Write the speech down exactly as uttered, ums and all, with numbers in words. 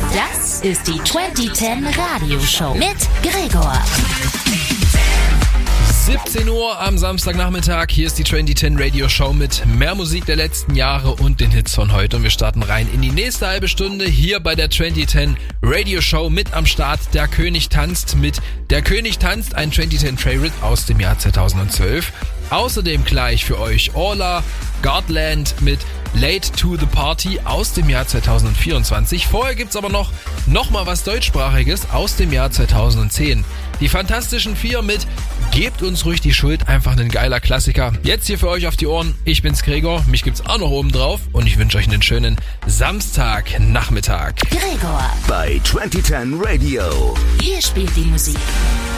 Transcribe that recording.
Das ist die zwanzig zehn Radioshow mit Gregor. siebzehn Uhr am Samstagnachmittag. Hier ist die zwanzig zehn Radio Show mit mehr Musik der letzten Jahre und den Hits von heute. Und wir starten rein in die nächste halbe Stunde hier bei der zwanzig zehn Radio Show. Mit am Start Der König tanzt mit Der König tanzt, ein zwanzig zehn Favorite aus dem Jahr zweitausendzwölf. Außerdem gleich für euch Orla Gardland mit Late to the Party aus dem Jahr zweitausendvierundzwanzig. Vorher gibt's aber noch, noch mal was Deutschsprachiges aus dem Jahr zweitausendzehn. Die Fantastischen Vier mit Gebt uns ruhig die Schuld, einfach ein geiler Klassiker. Jetzt hier für euch auf die Ohren, ich bin's Gregor, mich gibt's auch noch oben drauf und ich wünsche euch einen schönen Samstagnachmittag. Gregor bei zwanzig zehn Radio. Hier spielt die Musik.